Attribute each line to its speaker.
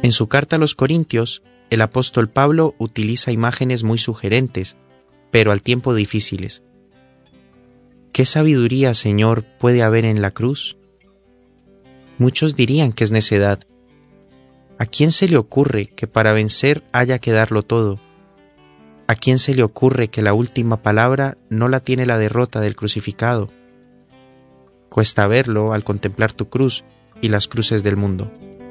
Speaker 1: En su carta a los Corintios, el apóstol Pablo utiliza imágenes muy sugerentes, pero al tiempo difíciles. ¿Qué sabiduría, Señor, puede haber en la cruz? Muchos dirían que es necedad. ¿A quién se le ocurre que para vencer haya que darlo todo? ¿A quién se le ocurre que la última palabra no la tiene la derrota del crucificado? Cuesta verlo al contemplar tu cruz y las cruces del mundo.